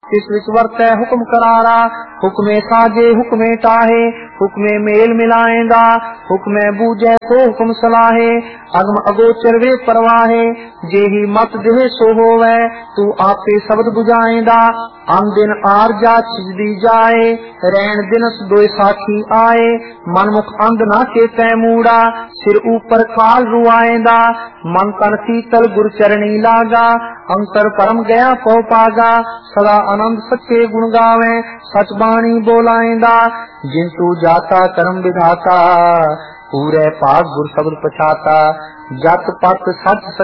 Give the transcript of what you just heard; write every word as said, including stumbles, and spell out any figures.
तिस विच वरतै हुक्म करारा, हुक्मे साजे हुक्मे टाहे, हुक्मे मेल मिलाएंदा, हुक्मे बूझे तो हुक्म सलाहे, अगम अगोचर वे परवाहे, जेही मत देह सो होवे, तू आपे शब्द बुझाएंदा, अन दिन आर जा छिजदी जाए, रैन दिनस दोय साखी आए, मनमुख अंध ना चेतै मूड़ा, सिर ऊपर काल रुआएंदा, मन तन शीतल गुर चरणी लागा, अंतर परम गया पौ पागा, सदा आनंद सच्चे गुण गावे, सच बाणी बोलाएंदा, जिंतु जाता कर्म विधाता, पूरे पाग गुर शब्द पछाता, जत पत सच